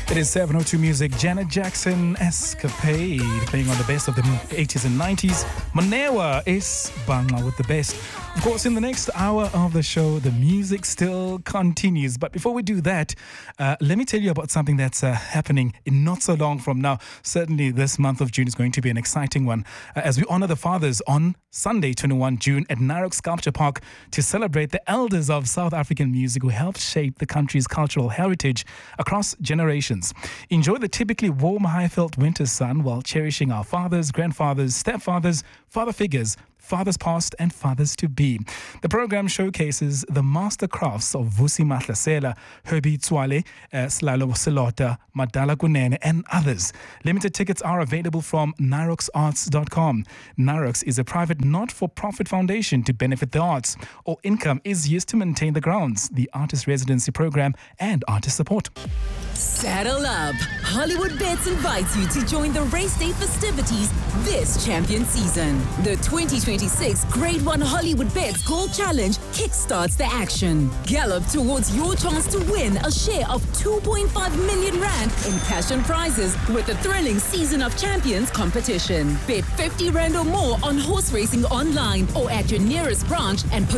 It is 702 Music, Janet Jackson, Escapade, playing on the best of the 80s and 90s. Manewa is Bangla with the best. Of course, in the next hour of the show, the music still continues. But before we do that, let me tell you about something that's happening in not so long from now. Certainly, this month of June is going to be an exciting one as we honor the fathers on Sunday, 21 June at Narok Sculpture Park to celebrate the elders of South African music who helped shape the country's cultural heritage across generations. Enjoy the typically warm, high-felt winter sun while cherishing our fathers, grandfathers, stepfathers, father figures, fathers past and fathers to be. The program showcases the master crafts of Vusi Mahlasela, Herbie Tswale, Slalo Selota, Madala Kunene, and others. Limited tickets are available from naroksarts.com. Naroks is a private not-for-profit foundation to benefit the arts. All income is used to maintain the grounds, the artist residency program, and artist support. Saddle up! Hollywood Bets invites you to join the race day festivities this champion season. The 2026 Grade 1 Hollywood Bets Gold Challenge kickstarts the action. Gallop towards your chance to win a share of 2.5 million rand in cash and prizes with the thrilling Season of Champions competition. Bet 50 rand or more on horse racing online or at your nearest branch and